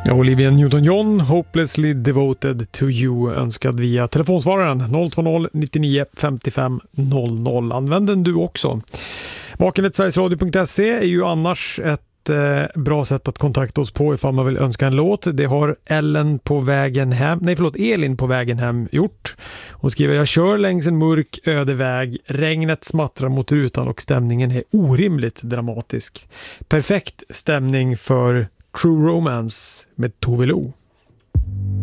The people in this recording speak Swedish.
Olivia Newton-John, Hopelessly Devoted to You, önskad via telefonsvararen 020 99 55 00. Använd den du också. Vakenhetsverigesradio.se är ju annars ett bra sätt att kontakta oss på ifall man vill önska en låt. Det har Elin på vägen hem gjort. Hon skriver: jag kör längs en mörk öde väg, regnet smattrar mot rutan och stämningen är orimligt dramatisk. Perfekt stämning för True Romance med Tove Lo.